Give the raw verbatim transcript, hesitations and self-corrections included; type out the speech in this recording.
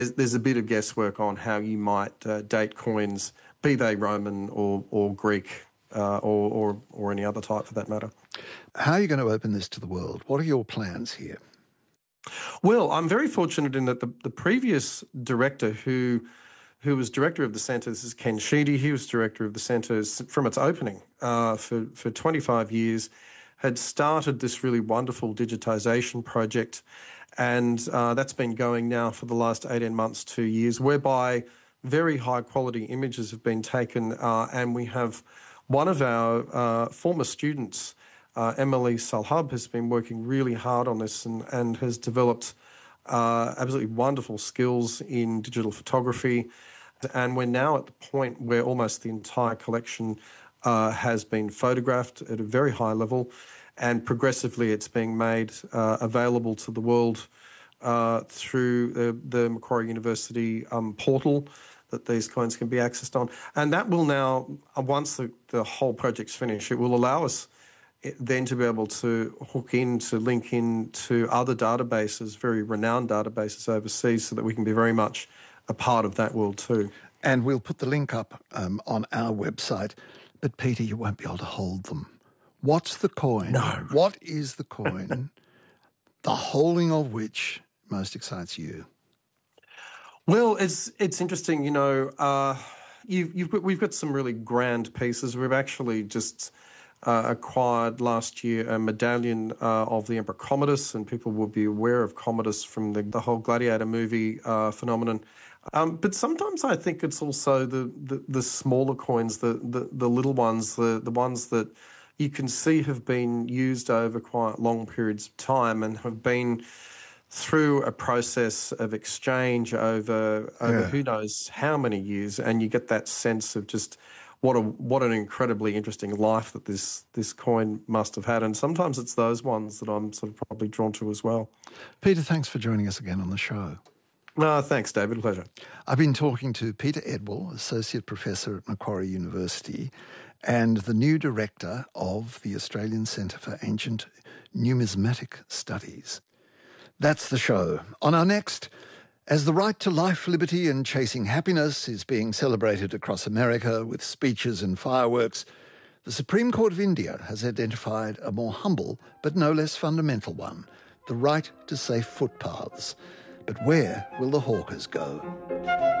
There's, there's a bit of guesswork on how you might uh, date coins, be they Roman or, or Greek uh, or, or, or any other type for that matter. How are you going to open this to the world? What are your plans here? Well, I'm very fortunate in that the, the previous director who who was director of the centre, this is Ken Sheedy, he was director of the centre from its opening uh, for, for twenty-five years, had started this really wonderful digitisation project, and uh, that's been going now for the last eighteen months, two years, whereby very high-quality images have been taken, uh, and we have one of our uh, former students, uh, Emily Salhub, has been working really hard on this and, and has developed uh, absolutely wonderful skills in digital photography. And we're now at the point where almost the entire collection uh, has been photographed at a very high level, and progressively it's being made uh, available to the world uh, through the, the Macquarie University um, portal that these coins can be accessed on. And that will now, once the, the whole project's finished, it will allow us then to be able to hook in, to link in to other databases, very renowned databases overseas, so that we can be very much a part of that world too. And we'll put the link up um, on our website. But, Peter, you won't be able to hold them. What's the coin? No. What is the coin, the holding of which most excites you? Well, it's it's interesting, you know, uh, you've, you've got, we've got some really grand pieces. We've actually just uh, acquired last year a medallion uh, of the Emperor Commodus, and people will be aware of Commodus from the, the whole Gladiator movie uh, phenomenon. Um, but sometimes I think it's also the, the, the smaller coins, the, the, the little ones, the, the ones that you can see have been used over quite long periods of time and have been through a process of exchange over, over Yeah. who knows how many years, and you get that sense of just what a what an incredibly interesting life that this this coin must have had. And sometimes it's those ones that I'm sort of probably drawn to as well. Peter, thanks for joining us again on the show. No, thanks, David. Pleasure. I've been talking to Peter Edwell, Associate Professor at Macquarie University and the new Director of the Australian Centre for Ancient Numismatic Studies. That's the show. On our next, as the right to life, liberty and chasing happiness is being celebrated across America with speeches and fireworks, the Supreme Court of India has identified a more humble but no less fundamental one, the right to safe footpaths. But where will the hawkers go?